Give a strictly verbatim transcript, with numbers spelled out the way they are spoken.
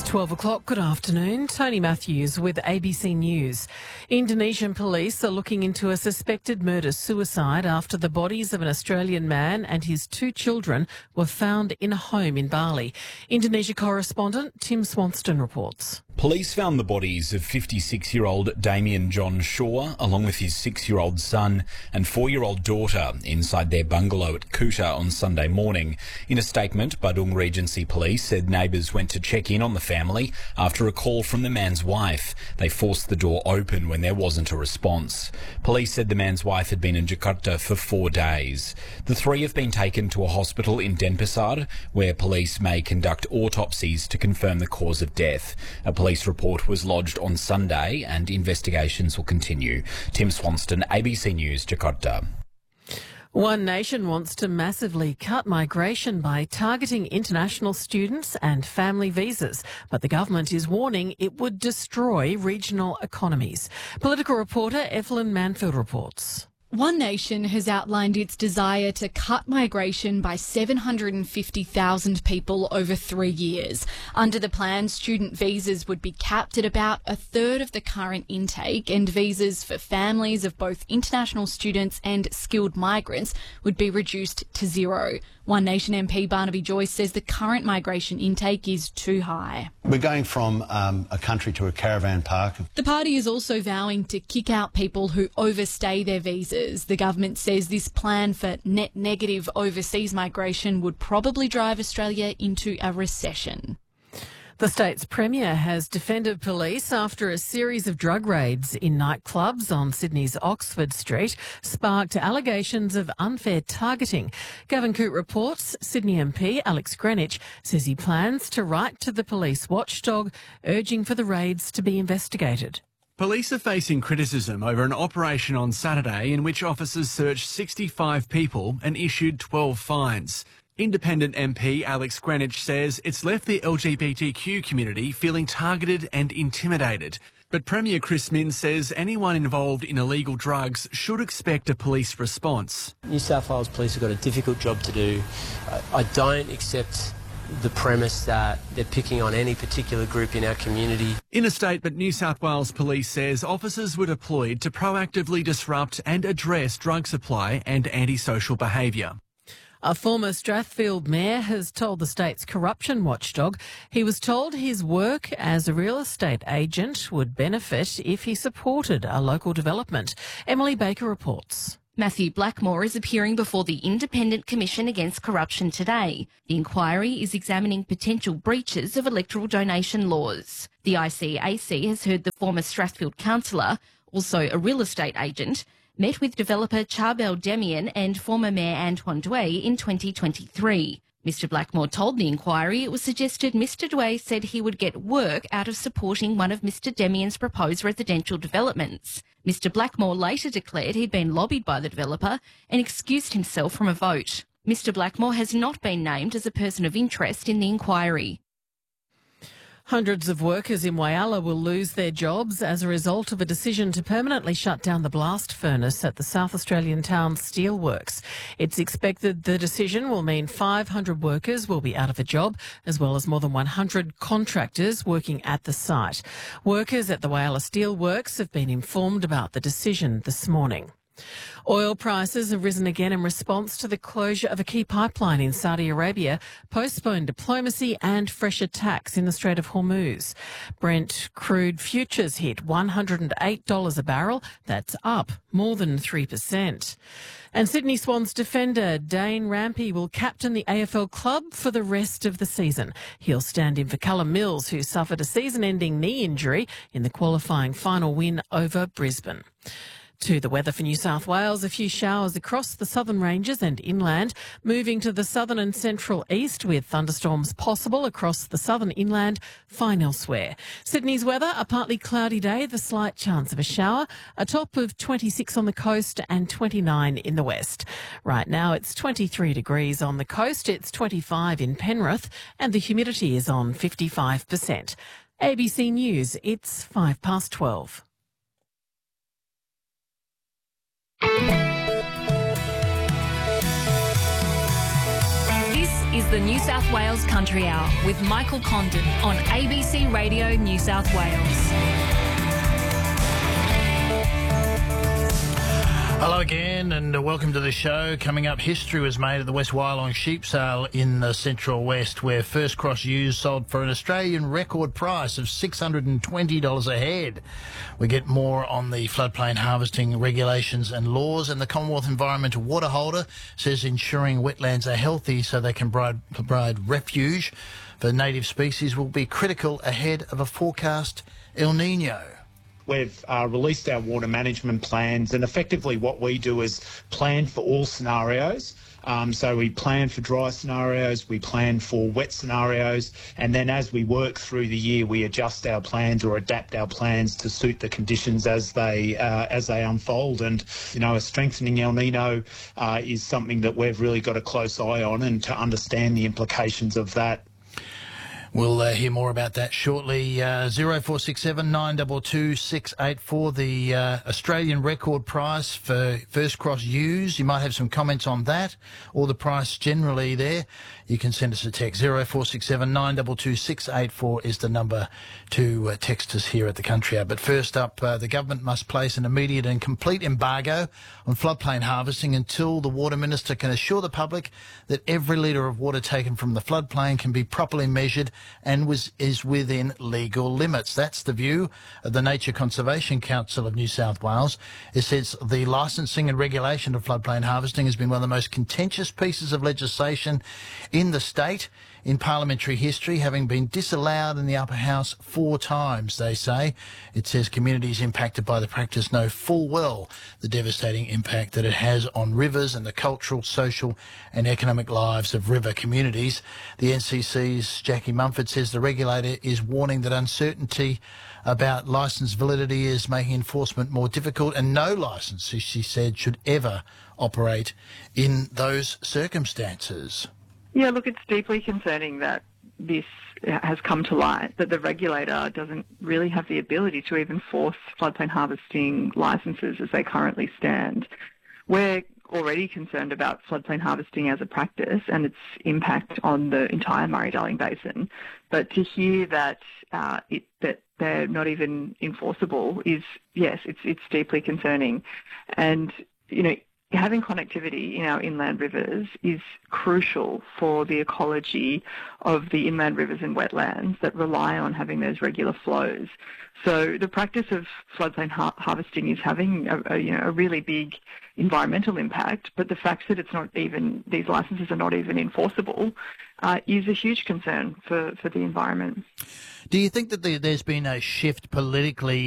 twelve o'clock. Good afternoon. Tony Matthews with A B C News. Indonesian police are looking into a suspected murder-suicide after the bodies of an Australian man and his two children were found in a home in Bali. Indonesia correspondent Tim Swanston reports. Police found the bodies of fifty-six-year-old Damien John Shaw, along with his six-year-old son and four-year-old daughter, inside their bungalow at Kuta on Sunday morning. In a statement, Badung Regency Police said neighbours went to check in on the family after a call from the man's wife. They forced the door open when there wasn't a response. Police said the man's wife had been in Jakarta for four days. The three have been taken to a hospital in Denpasar, where police may conduct autopsies to confirm the cause of death. A police report was lodged on Sunday and investigations will continue. Tim Swanston, A B C News, Jakarta. One Nation wants to massively cut migration by targeting international students and family visas, but the government is warning it would destroy regional economies. Political reporter Evelyn Manfield reports. One Nation has outlined its desire to cut migration by seven hundred fifty thousand people over three years. Under the plan, student visas would be capped at about a third of the current intake, and visas for families of both international students and skilled migrants would be reduced to zero. One Nation M P Barnaby Joyce says the current migration intake is too high. We're going from um, a country to a caravan park. The party is also vowing to kick out people who overstay their visas. The government says this plan for net negative overseas migration would probably drive Australia into a recession. The state's premier has defended police after a series of drug raids in nightclubs on Sydney's Oxford Street sparked allegations of unfair targeting. Gavin Coote reports Sydney M P Alex Greenwich says he plans to write to the police watchdog urging for the raids to be investigated. Police are facing criticism over an operation on Saturday in which officers searched sixty-five people and issued twelve fines. Independent M P Alex Greenwich says it's left the L G B T Q community feeling targeted and intimidated. But Premier Chris Minns says anyone involved in illegal drugs should expect a police response. New South Wales Police have got a difficult job to do. I don't accept the premise that they're picking on any particular group in our community. In a statement, New South Wales Police says officers were deployed to proactively disrupt and address drug supply and antisocial behaviour. A former Strathfield mayor has told the state's corruption watchdog he was told his work as a real estate agent would benefit if he supported a local development. Emily Baker reports. Matthew Blackmore is appearing before the Independent Commission Against Corruption today. The inquiry is examining potential breaches of electoral donation laws. The I C A C has heard the former Strathfield councillor, also a real estate agent, met with developer Charbel Demian and former Mayor Antoine Douay in twenty twenty-three. Mister Blackmore told the inquiry it was suggested Mister Douay said he would get work out of supporting one of Mister Demian's proposed residential developments. Mister Blackmore later declared he'd been lobbied by the developer and excused himself from a vote. Mister Blackmore has not been named as a person of interest in the inquiry. Hundreds of workers in Whyalla will lose their jobs as a result of a decision to permanently shut down the blast furnace at the South Australian town steelworks. It's expected the decision will mean five hundred workers will be out of a job, as well as more than one hundred contractors working at the site. Workers at the Whyalla Steelworks have been informed about the decision this morning. Oil prices have risen again in response to the closure of a key pipeline in Saudi Arabia, postponed diplomacy and fresh attacks in the Strait of Hormuz. Brent crude futures hit one hundred eight dollars a barrel. That's up more than three percent. And Sydney Swans defender Dane Rampey will captain the A F L club for the rest of the season. He'll stand in for Callum Mills, who suffered a season-ending knee injury in the qualifying final win over Brisbane. To the weather for New South Wales, a few showers across the southern ranges and inland, moving to the southern and central east with thunderstorms possible across the southern inland, fine elsewhere. Sydney's weather, a partly cloudy day, the slight chance of a shower, a top of twenty-six on the coast and twenty-nine in the west. Right now it's twenty-three degrees on the coast, it's twenty-five in Penrith, and the humidity is on fifty-five percent. A B C News, it's five past twelve. This is is the New South Wales Country Hour with Michael Condon on A B C Radio New South Wales. Hello again and welcome to the show. Coming up, history was made at the West Wyalong sheep sale in the Central West, where First Cross ewes sold for an Australian record price of six hundred twenty dollars a head. We get more on the floodplain harvesting regulations and laws, and the Commonwealth Environmental Water Holder says ensuring wetlands are healthy so they can provide, provide refuge for native species will be critical ahead of a forecast El Nino. We've uh, released our water management plans, and effectively what we do is plan for all scenarios. Um, so we plan for dry scenarios, we plan for wet scenarios, and then as we work through the year, we adjust our plans or adapt our plans to suit the conditions as they uh, as they unfold. And you know, a strengthening El Nino uh, is something that we've really got a close eye on, and to understand the implications of that. We'll uh, hear more about that shortly. Uh, zero four six seven nine two two six eight four, the uh, Australian record price for First Cross ewes. You might have some comments on that, or the price generally there. You can send us a text. zero four six seven nine two two six eight four is the number to uh, text us here at the Country Hour. But first up, uh, the government must place an immediate and complete embargo on floodplain harvesting until the Water Minister can assure the public that every litre of water taken from the floodplain can be properly measured and was is within legal limits. That's the view of the Nature Conservation Council of New South Wales. It says the licensing and regulation of floodplain harvesting has been one of the most contentious pieces of legislation in the state in parliamentary history, having been disallowed in the upper house four times, they say. It says communities impacted by the practice know full well the devastating impact that it has on rivers and the cultural, social and economic lives of river communities. The N C C's Jackie Mumford says the regulator is warning that uncertainty about licence validity is making enforcement more difficult, and no licence, as she said, should ever operate in those circumstances. Yeah, look, it's deeply concerning that this has come to light, that the regulator doesn't really have the ability to even force floodplain harvesting licences as they currently stand. We're already concerned about floodplain harvesting as a practice and its impact on the entire Murray-Darling Basin, but to hear that uh, it, that they're not even enforceable is, yes, it's it's deeply concerning. And, you know, having connectivity in our inland rivers is crucial for the ecology of the inland rivers and wetlands that rely on having those regular flows. So the practice of floodplain har- harvesting is having a, a, you know, a really big environmental impact, but the fact that it's not even, these licences are not even enforceable uh, is a huge concern for, for the environment. Do you think that the, there's been a shift politically